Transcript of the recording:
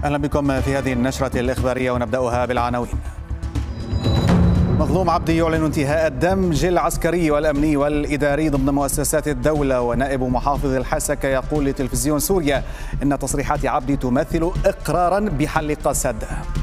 أهلا بكم في هذه النشرة الإخبارية ونبدأها بالعناوين. مظلوم عبدي يعلن انتهاء الدمج العسكري والأمني والإداري ضمن مؤسسات الدولة، ونائب محافظ الحسكة يقول لتلفزيون سوريا إن تصريحات عبدي تمثل إقرارا بحل قسد.